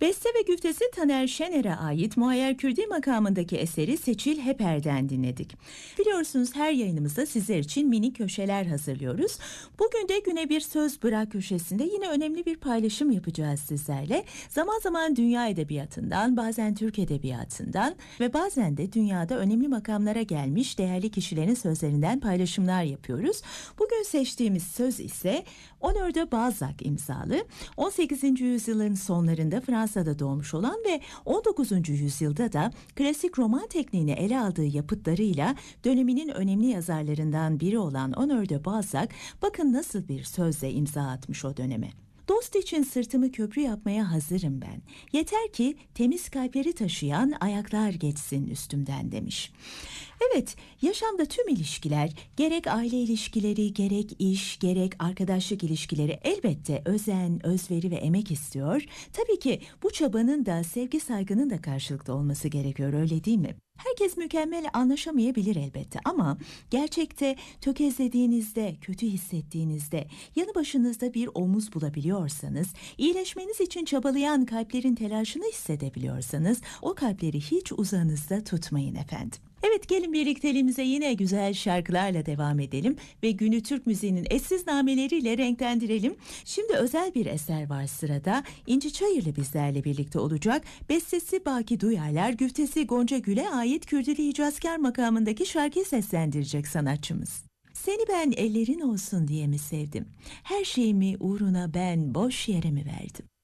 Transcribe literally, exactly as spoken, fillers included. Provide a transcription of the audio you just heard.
Beste ve güftesi Taner Şener'e ait Muayyer Kürdi makamındaki eseri Seçil Heper'den dinledik. Biliyorsunuz her yayınımızda sizler için mini köşeler hazırlıyoruz. Bugün de Güne Bir Söz Bırak köşesinde yine önemli bir paylaşım yapacağız sizlerle. Zaman zaman dünya edebiyatından, bazen Türk edebiyatından ve bazen de dünyada önemli makamlara gelmiş değerli kişilerin sözlerinden paylaşımlar yapıyoruz. Bugün seçtiğimiz söz ise Honoré de Balzac imzalı, on sekizinci yüzyılın sonlarında Fransa'da doğmuş olan ve on dokuzuncu yüzyılda da klasik roman tekniğini ele aldığı yapıtlarıyla döneminin önemli yazarlarından biri olan Honoré de Balzac, bakın nasıl bir sözle imza atmış o döneme. Dost için sırtımı köprü yapmaya hazırım ben. Yeter ki temiz kalpleri taşıyan ayaklar geçsin üstümden demiş. Evet, yaşamda tüm ilişkiler, gerek aile ilişkileri, gerek iş, gerek arkadaşlık ilişkileri elbette özen, özveri ve emek istiyor. Tabii ki bu çabanın da sevgi saygının da karşılıklı olması gerekiyor, öyle değil mi? Herkes mükemmel anlaşamayabilir elbette ama gerçekte tökezlediğinizde, kötü hissettiğinizde, yanı başınızda bir omuz bulabiliyorsanız, iyileşmeniz için çabalayan kalplerin telaşını hissedebiliyorsanız, o kalpleri hiç uzağınızda tutmayın efendim. Evet, gelin birlikteliğimize yine güzel şarkılarla devam edelim ve günü Türk müziğinin eşsiz nameleriyle renklendirelim. Şimdi özel bir eser var sırada. İnci Çayırlı bizlerle birlikte olacak. Bestesi Baki Duyarlar, güftesi Gonca Gül'e ait Kürdili Hicazkar makamındaki şarkıyı seslendirecek sanatçımız. Seni ben ellerin olsun diye mi sevdim? Her şeyimi uğruna ben boş yere mi verdim?